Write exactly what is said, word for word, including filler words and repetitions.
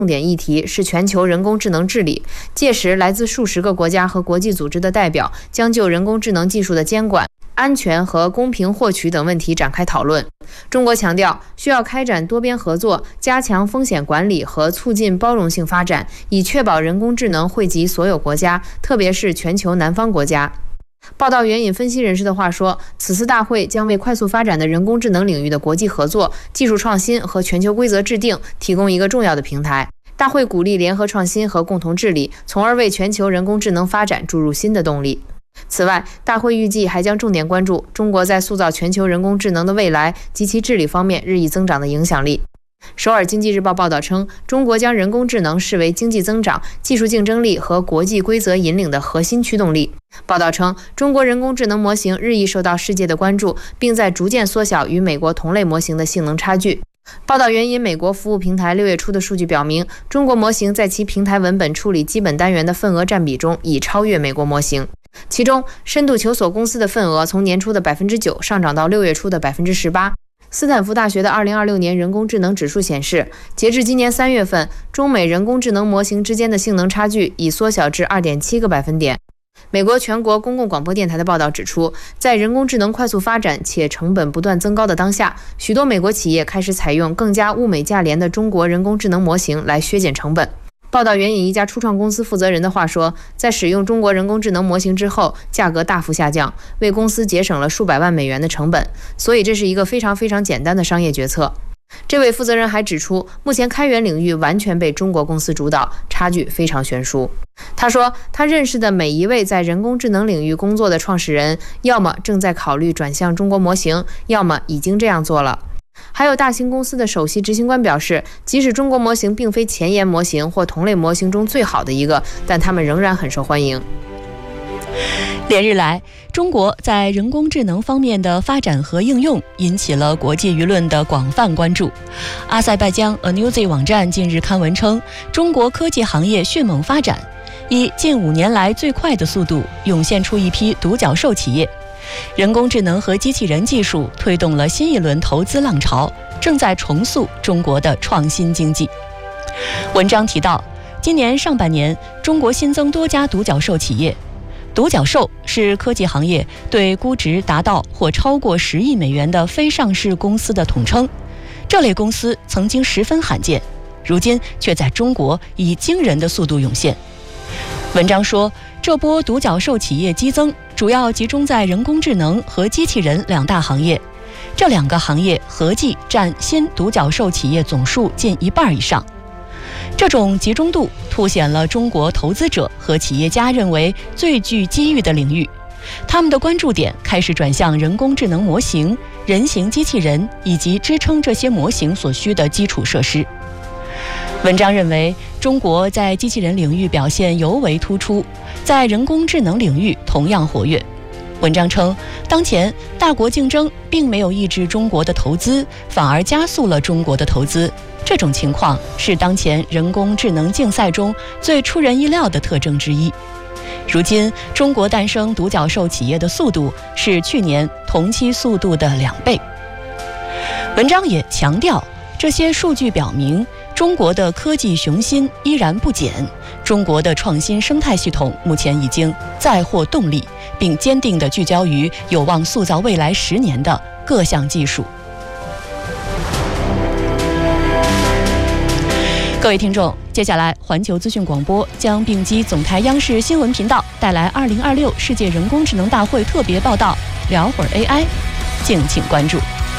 重点议题是全球人工智能治理，届时来自数十个国家和国际组织的代表将就人工智能技术的监管、安全和公平获取等问题展开讨论。中国强调需要开展多边合作，加强风险管理和促进包容性发展，以确保人工智能惠及所有国家，特别是全球南方国家。报道援引分析人士的话说，此次大会将为快速发展的人工智能领域的国际合作、技术创新和全球规则制定提供一个重要的平台。大会鼓励联合创新和共同治理，从而为全球人工智能发展注入新的动力。此外，大会预计还将重点关注中国在塑造全球人工智能的未来及其治理方面日益增长的影响力。首尔经济日报报道称，中国将人工智能视为经济增长、技术竞争力和国际规则引领的核心驱动力。报道称，中国人工智能模型日益受到世界的关注，并在逐渐缩小与美国同类模型的性能差距。报道援引美国服务平台六月初的数据表明，中国模型在其平台文本处理基本单元的份额占比中已超越美国模型。其中，深度求索公司的份额从年初的 百分之九 上涨到六月初的 百分之十八。斯坦福大学的二零二六年人工智能指数显示，截至今年三月份，中美人工智能模型之间的性能差距已缩小至 二点七个百分点。美国全国公共广播电台的报道指出，在人工智能快速发展且成本不断增高的当下，许多美国企业开始采用更加物美价廉的中国人工智能模型来削减成本。报道援引一家初创公司负责人的话说，在使用中国人工智能模型之后，价格大幅下降，为公司节省了数百万美元的成本，所以这是一个非常非常简单的商业决策。这位负责人还指出，目前开源领域完全被中国公司主导，差距非常悬殊。他说，他认识的每一位在人工智能领域工作的创始人，要么正在考虑转向中国模型，要么已经这样做了。还有大型公司的首席执行官表示，即使中国模型并非前沿模型或同类模型中最好的一个，但他们仍然很受欢迎。 连日来，中国在人工智能方面的发展和应用引起了国际舆论的广泛关注。阿塞拜疆 A Newsy 网站近日刊文称，中国科技行业迅猛发展，以近五年来最快的速度涌现出一批独角兽企业。人工智能和机器人技术推动了新一轮投资浪潮，正在重塑中国的创新经济。文章提到，今年上半年，中国新增多家独角兽企业。独角兽是科技行业对估值达到或超过十亿美元的非上市公司的统称。这类公司曾经十分罕见，如今却在中国以惊人的速度涌现。文章说，这波独角兽企业激增主要集中在人工智能和机器人两大行业，这两个行业合计占新独角兽企业总数近一半以上。这种集中度凸显了中国投资者和企业家认为最具机遇的领域，他们的关注点开始转向人工智能模型、人形机器人以及支撑这些模型所需的基础设施。文章认为，中国在机器人领域表现尤为突出，在人工智能领域同样活跃。文章称，当前大国竞争并没有抑制中国的投资，反而加速了中国的投资。这种情况是当前人工智能竞赛中最出人意料的特征之一。如今，中国诞生独角兽企业的速度是去年同期速度的两倍。文章也强调，这些数据表明，中国的科技雄心依然不减，中国的创新生态系统目前已经载获动力，并坚定地聚焦于有望塑造未来十年的各项技术。各位听众，接下来环球资讯广播将并机总台央视新闻频道带来二零二六世界人工智能大会特别报道，聊会儿 A I， 敬请关注。